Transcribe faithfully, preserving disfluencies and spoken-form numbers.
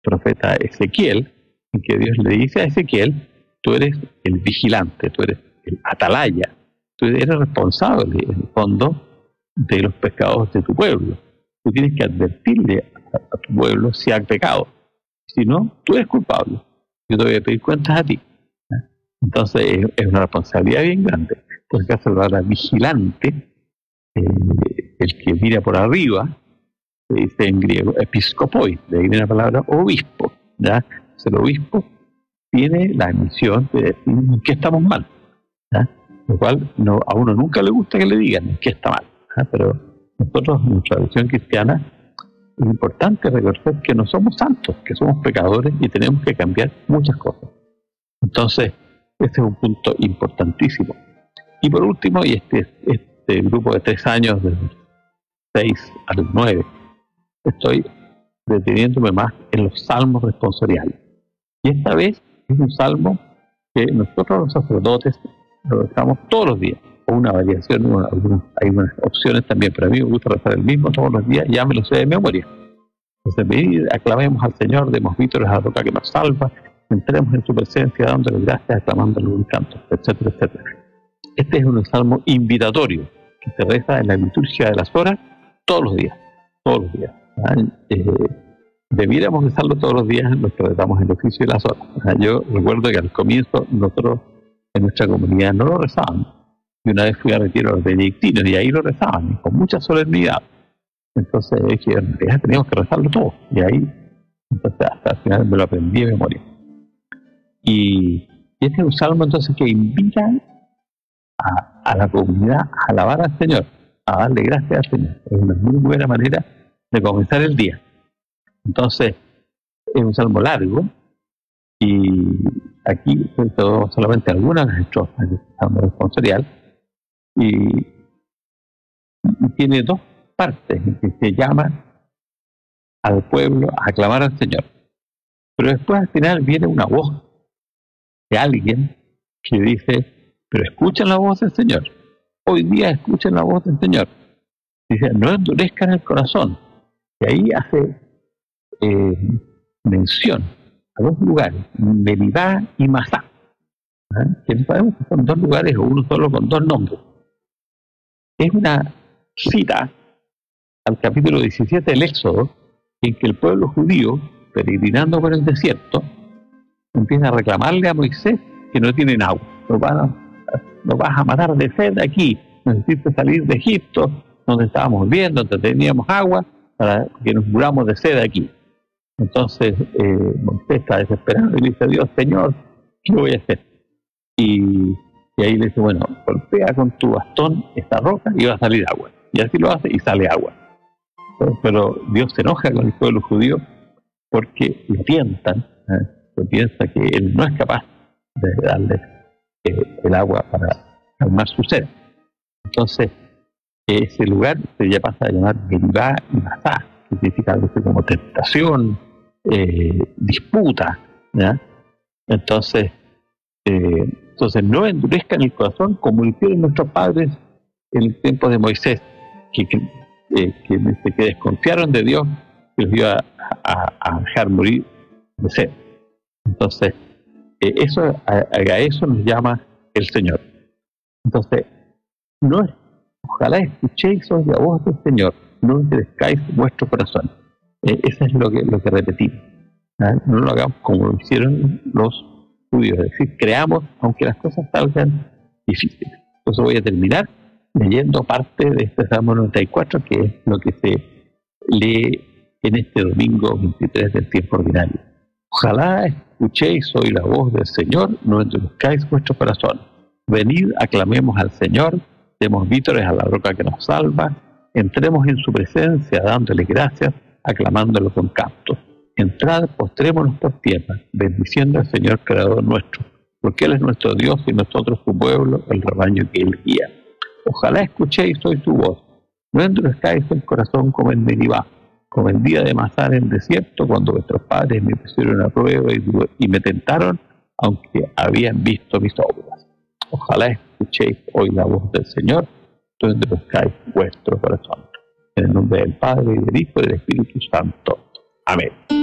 profeta Ezequiel, en que Dios le dice a Ezequiel: tú eres el vigilante, tú eres el atalaya, tú eres responsable, en el fondo, de los pecados de tu pueblo. Tú tienes que advertirle a, a tu pueblo si ha pecado. Si no, tú eres culpable. Yo te voy a pedir cuentas a ti. Entonces es, es una responsabilidad bien grande. Por caso la palabra vigilante, eh, el que mira por arriba, se dice en griego episkopoi, de ahí viene la palabra obispo. ¿Ya? Entonces, el obispo tiene la misión de decir en qué estamos mal. ¿Ya? Lo cual no, a uno nunca le gusta que le digan en qué está mal. ¿Ya? Pero nosotros, en nuestra tradición cristiana, es importante reconocer que no somos santos, que somos pecadores y tenemos que cambiar muchas cosas. Entonces, este es un punto importantísimo. Y por último, y este, este grupo de tres años, de seis al nueve, estoy deteniéndome más en los salmos responsoriales. Y esta vez es un salmo que nosotros los sacerdotes lo rezamos todos los días, o una variación, una, algunas, hay unas opciones también, pero a mí me gusta rezar el mismo todos los días, ya me lo sé de memoria. Entonces, venid, aclamemos al Señor, demos vítores a la roca que nos salva, entremos en su presencia dándole gracias, aclamándole un canto, etcétera, etcétera. Este es un salmo invitatorio que se reza en la liturgia de las horas todos los días, todos los días. Eh, debiéramos rezarlo todos los días en los que rezamos el oficio de las horas. Yo recuerdo que al comienzo nosotros en nuestra comunidad no lo rezábamos, y una vez fui a retiro a los benedictinos y ahí lo rezaban con mucha solemnidad. Entonces dije, ya teníamos que rezarlo todo, y ahí entonces hasta el final me lo aprendí de memoria. Y este es un salmo entonces que invita a, a la comunidad a alabar al Señor, a darle gracias al Señor. Es una muy buena manera de comenzar el día. Entonces es un salmo largo, y aquí todo, solamente algunas de las estrofas del salmo responsorial, y, y tiene dos partes en que se llama al pueblo a aclamar al Señor. Pero después al final viene una voz de alguien que dice: pero escuchen la voz del Señor. Hoy día escuchen la voz del Señor. Dice: no endurezcan el corazón. Y ahí hace eh, mención a dos lugares, Meribá y Masá, ¿eh? que no sabemos que son dos lugares o uno solo con dos nombres. Es una cita al capítulo diecisiete del Éxodo, en que el pueblo judío, peregrinando por el desierto, empieza a reclamarle a Moisés que no tienen agua. Nos, van a, nos vas a matar de sed aquí, necesitas salir de Egipto, donde estábamos viviendo, donde teníamos agua, para que nos muramos de sed aquí. Entonces eh, Moisés está desesperado y le dice a Dios: Señor, ¿qué voy a hacer? Y, y ahí le dice: bueno, golpea con tu bastón esta roca y va a salir agua. Y así lo hace y sale agua. Pero, pero Dios se enoja con el pueblo judío porque lo tientan, ¿eh? Lo piensa que él no es capaz de darle eh, el agua para calmar su sed. Entonces ese lugar se ya pasa a llamar Meribá y Masá, que significa algo así como tentación, eh, disputa, ¿ya? Entonces, eh, entonces no endurezcan el corazón como lo hicieron nuestros padres en el tiempo de Moisés, que, que, eh, que, que desconfiaron de Dios, que los iba a, a, a dejar morir de sed. Entonces, eh, eso, a, a eso nos llama el Señor. Entonces, no es, ojalá escuchéis hoy la voz del Señor, no endurezcáis vuestro corazón. Eh, eso es lo que, lo que repetimos. ¿eh? No lo hagamos como lo hicieron los judíos, es decir, creamos aunque las cosas salgan difíciles. Entonces voy a terminar leyendo parte de este Salmo noventa y cuatro, que es lo que se lee en este domingo veintitrés del tiempo ordinario. Ojalá escuchéis hoy la voz del Señor, no endurezcáis vuestro corazón. Venid, aclamemos al Señor, demos vítores a la roca que nos salva, entremos en su presencia dándole gracias, aclamándolo con cantos. Entrad, postrémonos por tierra, bendiciendo al Señor Creador nuestro, porque Él es nuestro Dios y nosotros su pueblo, el rebaño que Él guía. Ojalá escuchéis hoy su voz, no endurezcáis el corazón como en Meribá, como el día de Masá en el desierto, cuando vuestros padres me pusieron a prueba y, y me tentaron, aunque habían visto mis obras. Ojalá escuchéis hoy la voz del Señor, no endurezcáis vuestro corazón. En el nombre del Padre, y del Hijo, y del Espíritu Santo. Amén.